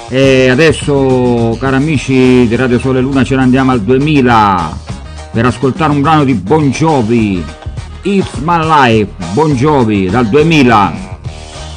E adesso, cari amici di Radio Sole Luna, ce ne andiamo al 2000 per ascoltare un brano di Bon Jovi, It's My Life, Bon Jovi, dal 2000.